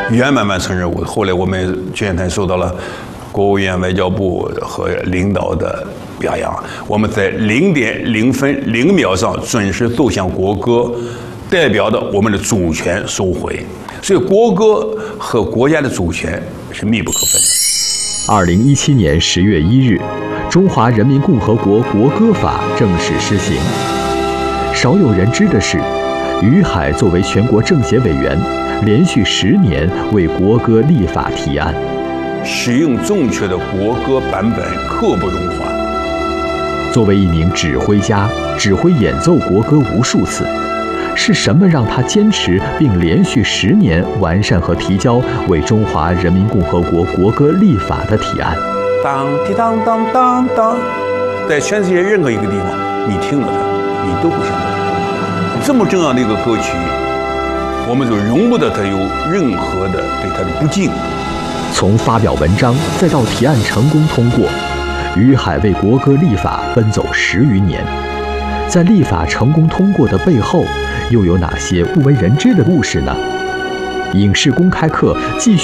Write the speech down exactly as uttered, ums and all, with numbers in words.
圆满完成任务。后来我们全员团受到了国务院外交部和领导的表扬，我们在零点零分零秒上准时奏响国歌，代表的我们的主权收回。所以国歌和国家的主权是密不可分的。 二零一七年十月一日，《中华人民共和国国歌法》正式施行。少有人知的是，于海作为全国政协委员，连续十年为国歌立法提案。 使用正确的国歌版本刻不容缓。 作为一名指挥家，指挥演奏国歌无数次，是什么让他坚持并连续十年完善和提交为中华人民共和国国歌立法的提案？ 当滴当当当当，在全世界任何一个地方，你听了它，你都不想到这么重要的一个歌曲，我们就容不得它有任何的对它的不敬。 从发表文章再到提案成功通过，于海为国歌立法奔走十余年。在立法成功通过的背后，又有哪些不为人知的故事呢？影视公开课继续。